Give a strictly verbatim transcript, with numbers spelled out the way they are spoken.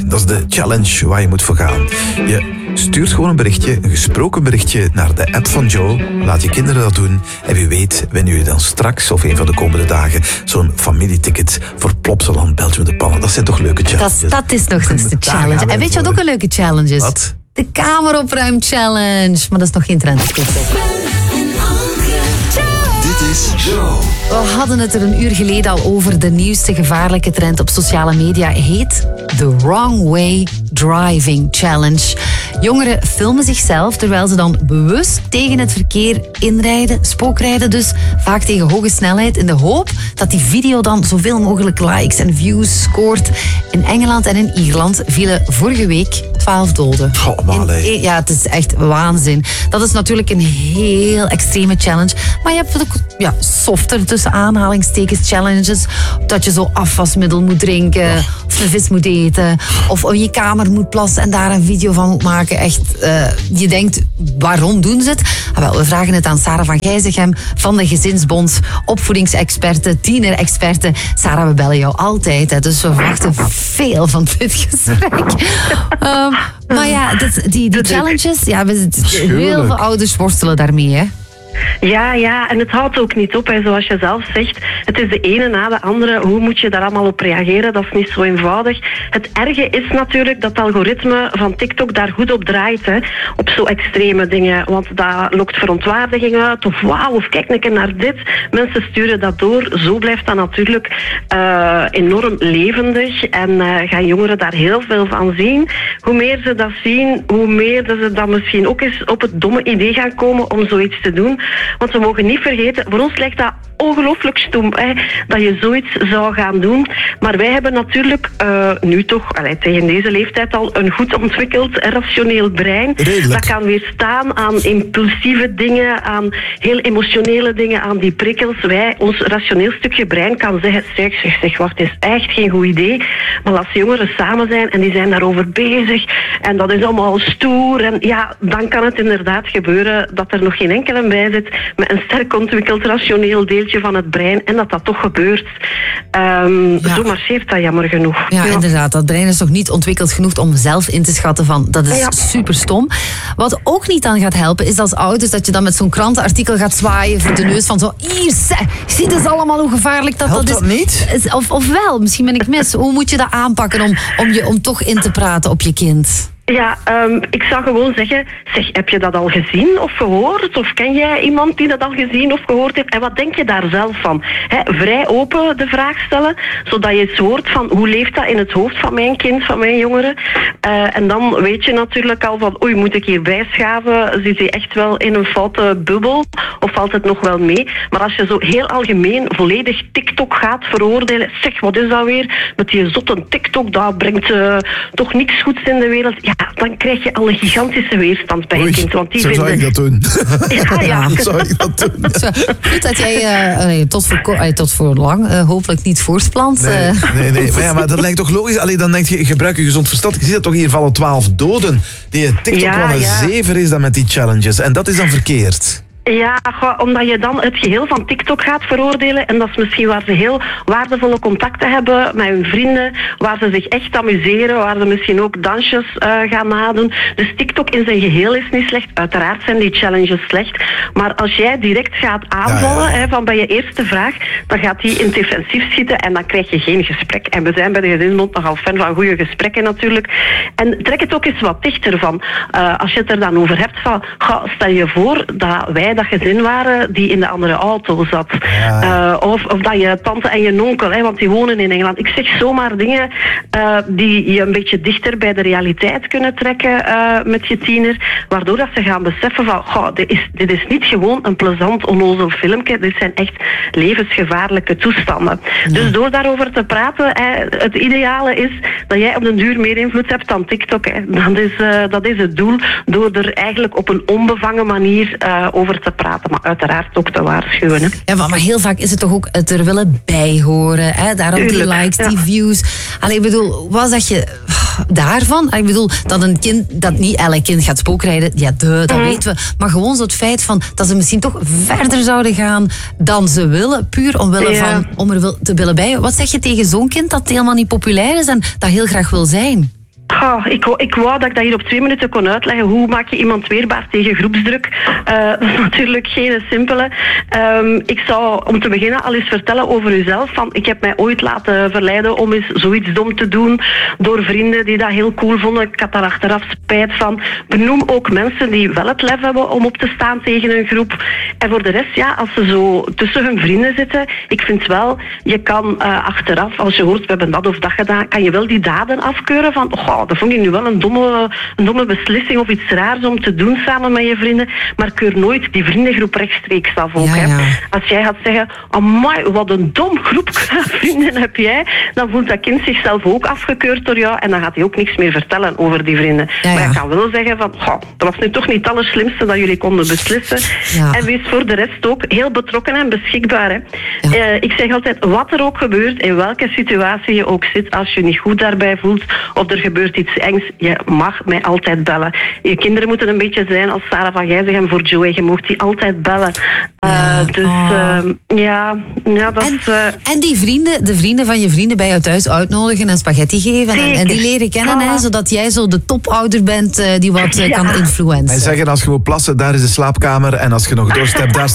Dat is de challenge waar je moet voor gaan. Je stuurt gewoon een berichtje, een gesproken berichtje naar de app van Joe. Laat je kinderen dat doen. En wie weet winnen jullie dan straks of een van de komende dagen zo'n familieticket voor Plopsaland Belgium de Pannen. Dat zijn toch leuke challenges? Dat, dat is nog eens de challenge. En weet je wat ook een leuke challenge is? Wat? De kameropruim challenge. Maar dat is nog geen trend. Dit is Joe. We hadden het er een uur geleden al over. De nieuwste gevaarlijke trend op sociale media heet The Wrong Way Driving Challenge. Jongeren filmen zichzelf terwijl ze dan bewust tegen het verkeer inrijden, spookrijden dus, vaak tegen hoge snelheid, in de hoop dat die video dan zoveel mogelijk likes en views scoort. In Engeland en in Ierland vielen vorige week twaalf doden. Goh, man, in, ja, het is echt waanzin. Dat is natuurlijk een heel extreme challenge. Maar je hebt ook ja, softer tussen aanhalingstekens challenges. Dat je zo afwasmiddel moet drinken, of een vis moet eten, of in je kamer moet plassen en daar een video van moet maken. Echt, uh, je denkt, waarom doen ze het? Ah, wel, we vragen het aan Sarah van Gijzegem van de Gezinsbond, opvoedingsexperte, tienerexperte. Sarah, we bellen jou altijd, hè, dus we verwachten veel van dit gesprek. um, maar ja, dit, die, die challenges, ja, we, heel veel ouders worstelen daarmee, hè. Ja, ja, en het houdt ook niet op. Hè. Zoals je zelf zegt, het is de ene na de andere. Hoe moet je daar allemaal op reageren? Dat is niet zo eenvoudig. Het erge is natuurlijk dat het algoritme van TikTok daar goed op draait. Hè. Op zo extreme dingen. Want dat lokt verontwaardiging uit. Of wauw, of kijk een keer naar dit. Mensen sturen dat door. Zo blijft dat natuurlijk uh, enorm levendig. En uh, gaan jongeren daar heel veel van zien. Hoe meer ze dat zien, hoe meer dat ze dan misschien ook eens op het domme idee gaan komen om zoiets te doen. Want we mogen niet vergeten, voor ons lijkt dat ongelooflijk stom, hè, dat je zoiets zou gaan doen. Maar wij hebben natuurlijk uh, nu toch, allee, tegen deze leeftijd al, een goed ontwikkeld rationeel brein. Redelijk. Dat kan weerstaan aan impulsieve dingen, aan heel emotionele dingen, aan die prikkels. Wij, ons rationeel stukje brein kan zeggen, zeg, zeg, zeg, wacht, het is echt geen goed idee. Maar als jongeren samen zijn en die zijn daarover bezig en dat is allemaal stoer, en ja, dan kan het inderdaad gebeuren dat er nog geen enkele bij zit met een sterk ontwikkeld rationeel deeltje van het brein en dat dat toch gebeurt. Um, ja. Zo marcheert dat jammer genoeg. Ja, ja, inderdaad. Dat brein is nog niet ontwikkeld genoeg om zelf in te schatten van dat is ja. super stom. Wat ook niet aan gaat helpen is als ouders dat je dan met zo'n krantenartikel gaat zwaaien voor de neus van zo, hier, ziet het allemaal hoe gevaarlijk dat Helpt dat dat is. niet? Is- Of, of wel, misschien ben ik mis. Hoe moet je dat aanpakken om, om, je, om toch in te praten op je kind? Ja, um, ik zou gewoon zeggen, zeg, heb je dat al gezien of gehoord? Of ken jij iemand die dat al gezien of gehoord heeft? En wat denk je daar zelf van? He, vrij open de vraag stellen, zodat je eens hoort van hoe leeft dat in het hoofd van mijn kind, van mijn jongeren. Uh, en dan weet je natuurlijk al van, oei, moet ik hier bijschaven? Zit hij echt wel in een foute bubbel? Of valt het nog wel mee? Maar als je zo heel algemeen volledig TikTok gaat veroordelen, zeg, wat is dat weer? Met die zotte TikTok, dat brengt uh, toch niks goeds in de wereld. Ja, dan krijg je al een gigantische weerstand bij je Oei, kind. Want die zo zou vinden... ik dat doen. Ja, ja. Zo zou ik dat doen. Zo, goed dat jij uh, allee, tot, voor, ko- allee, tot voor lang uh, hopelijk niet voortplant. Nee, uh. nee, nee. Maar, ja, maar dat lijkt toch logisch? Allee, dan denk je, gebruik je gezond verstand. Je ziet dat toch, hier vallen twaalf doden. Die TikTok Ja, wel een ja. zever is dan met die challenges. En dat is dan verkeerd. Ja, goh, omdat je dan het geheel van TikTok gaat veroordelen. En dat is misschien waar ze heel waardevolle contacten hebben met hun vrienden. Waar ze zich echt amuseren. Waar ze misschien ook dansjes uh, gaan nadoen. Dus TikTok in zijn geheel is niet slecht. Uiteraard zijn die challenges slecht. Maar als jij direct gaat aanvallen, Ja, ja, ja. Hè, van bij je eerste vraag, dan gaat die in het defensief schieten en dan krijg je geen gesprek. En we zijn bij de Gezinsbond nogal fan van goede gesprekken natuurlijk. En trek het ook eens wat dichter van. Uh, als je het er dan over hebt van, ga, stel je voor dat wij dat gezin waren die in de andere auto zat. Ja. Uh, of, of dat je tante en je onkel, hè, want die wonen in Engeland. Ik zeg zomaar dingen uh, die je een beetje dichter bij de realiteit kunnen trekken uh, met je tiener, waardoor dat ze gaan beseffen van, goh, dit is, dit is niet gewoon een plezant onnozel filmpje, dit zijn echt levensgevaarlijke toestanden. Ja. Dus door daarover te praten, hè, het ideale is dat jij op den duur meer invloed hebt dan TikTok. Hè. Dat is, uh, dat is het doel, door er eigenlijk op een onbevangen manier uh, over te praten, maar uiteraard ook te waarschuwen. Hè. Ja, maar, maar heel vaak is het toch ook het er willen bij horen. Hè? Daarom die Tuurlijk, likes, ja. die views. Allee, ik bedoel, wat zeg je daarvan? Ik bedoel, dat een kind, dat niet elk kind gaat spookrijden, ja, de, dat mm. weten we. Maar gewoon zo het feit van dat ze misschien toch verder zouden gaan dan ze willen, puur omwille ja. van om er wil, te willen bij. Wat zeg je tegen zo'n kind dat helemaal niet populair is en dat heel graag wil zijn? Goh, ik, wou- ik wou dat ik dat hier op twee minuten kon uitleggen. Hoe maak je iemand weerbaar tegen groepsdruk? Uh, dat is natuurlijk geen simpele. Um, ik zou om te beginnen al eens vertellen over uzelf. Van, ik heb mij ooit laten verleiden om eens zoiets dom te doen door vrienden die dat heel cool vonden. Ik had daar achteraf spijt van. Benoem ook mensen die wel het lef hebben om op te staan tegen een groep. En voor de rest, ja, als ze zo tussen hun vrienden zitten, ik vind wel, je kan uh, achteraf, als je hoort, we hebben dat of dat gedaan, kan je wel die daden afkeuren van, oh, dat vond ik nu wel een domme, een domme beslissing of iets raars om te doen samen met je vrienden, maar keur nooit die vriendengroep rechtstreeks af ook. Ja, hè. ja. Als jij gaat zeggen, amai, wat een dom groep vrienden heb jij, dan voelt dat kind zichzelf ook afgekeurd door jou en dan gaat hij ook niks meer vertellen over die vrienden. Ja, maar ja. je kan wel zeggen van, oh, dat was nu toch niet het allerslimste dat jullie konden beslissen. Ja. En wees voor de rest ook heel betrokken en beschikbaar. Hè. Ja. Uh, ik zeg altijd, wat er ook gebeurt, in welke situatie je ook zit, als je je niet goed daarbij voelt of er gebeurt iets engs, je mag mij altijd bellen. Je kinderen moeten een beetje zijn als Sarah van Gijzegem voor Joey. Je mag die altijd bellen. Uh, Ja. dus Oh. uh, ja, ja, dat En, is... Uh, en die vrienden, de vrienden van je vrienden bij jou thuis uitnodigen en spaghetti geven. En, en die leren kennen, hè, Voilà. zodat jij zo de topouder bent uh, die wat uh, Ja. kan influencen. En zeggen, als je moet plassen, daar is de slaapkamer. En als je nog dorst hebt, daar staat